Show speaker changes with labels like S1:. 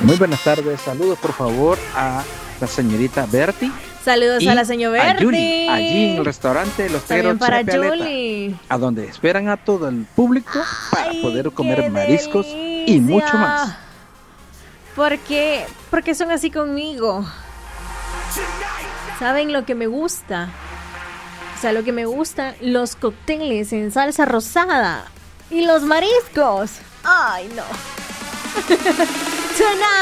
S1: Muy buenas tardes, saludos por favor a la señorita Bertie.
S2: Saludos a la señora
S1: a Julie,
S2: Bertie.
S1: allí en el restaurante Los Teros
S2: para
S1: Chepe Aleta,
S2: Julie,
S1: a donde esperan a todo el público para poder comer mariscos y mucho más.
S2: ¿Por qué? Porque son así conmigo. ¿Saben lo que me gusta? O sea, lo que me gusta, los cócteles en salsa rosada y los mariscos. ¡Ay, no! Tonight.